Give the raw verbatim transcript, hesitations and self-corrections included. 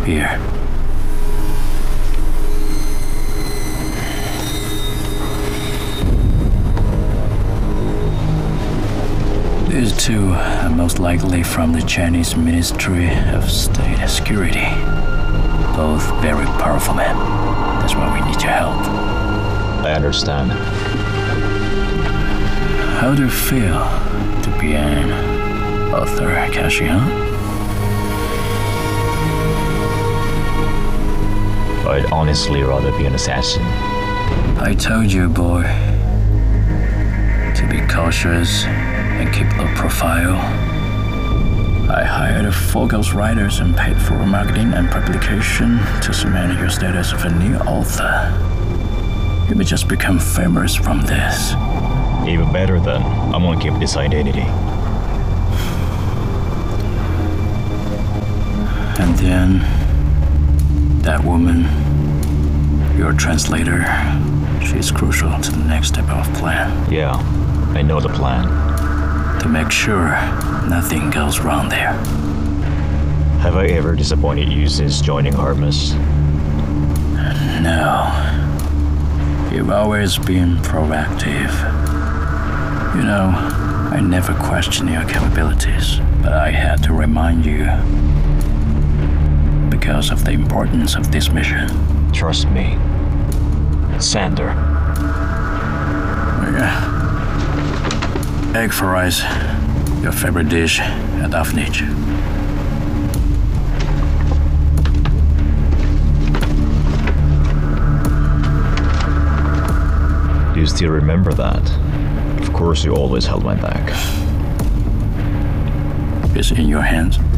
Here. These two are most likely from the Chinese Ministry of State Security. Both very powerful men. That's why we need your help. I understand. How do you feel to be an author, Akashi, huh? I'd honestly rather be an assassin. I told you, boy, to be cautious and keep low profile. I hired four ghostwriters and paid for marketing and publication to cement your status of a new author. You may just become famous from this. Even better then, I'm gonna keep this identity. And then, that woman, your translator, she's crucial to the next step of plan. Yeah, I know the plan. To make sure nothing goes wrong there. Have I ever disappointed you since joining Harmos? No. You've always been proactive. You know, I never questioned your capabilities, but I had to remind you because of the importance of this mission. Trust me. Sander. Yeah. Egg for rice, your favorite dish at Afnich. Do you still remember that? Of course you always held my back. It's in your hands.